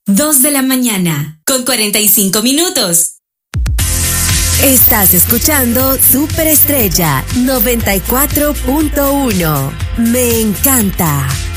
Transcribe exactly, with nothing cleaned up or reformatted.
Dos de la mañana, con cuarenta y cinco minutos. Estás escuchando Superestrella noventa y cuatro punto uno. Me encanta.